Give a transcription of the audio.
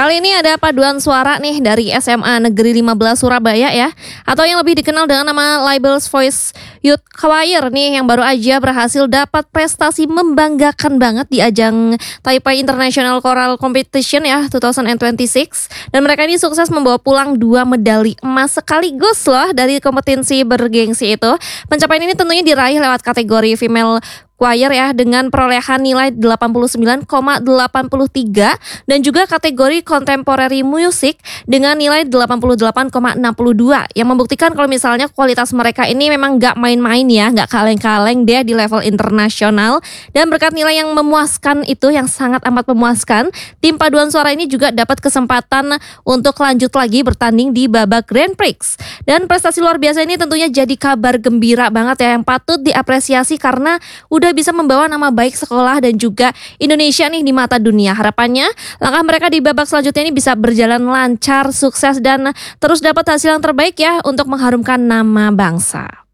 Kali ini ada paduan suara nih dari SMA Negeri 15 Surabaya ya, atau yang lebih dikenal dengan nama Labels Voice Youth Choir nih, yang baru aja berhasil dapat prestasi membanggakan banget di ajang Taipei International Choral Competition ya 2026. Dan mereka ini sukses membawa pulang 2 medali emas sekaligus loh dari kompetisi bergengsi itu. Pencapaian ini tentunya diraih lewat kategori female choir ya, dengan perolehan nilai 89,83 dan juga kategori contemporary music dengan nilai 88,62 yang membuktikan kalau misalnya kualitas mereka ini memang gak main-main ya, gak kaleng-kaleng deh di level internasional. Dan berkat nilai yang memuaskan itu, yang sangat amat memuaskan, tim paduan suara ini juga dapat kesempatan untuk lanjut lagi bertanding di babak Grand Prix. Dan prestasi luar biasa ini tentunya jadi kabar gembira banget ya, yang patut diapresiasi karena udah bisa membawa nama baik sekolah dan juga Indonesia nih di mata dunia. Harapannya langkah mereka di babak selanjutnya ini bisa berjalan lancar, sukses, dan terus dapat hasil yang terbaik ya untuk mengharumkan nama bangsa.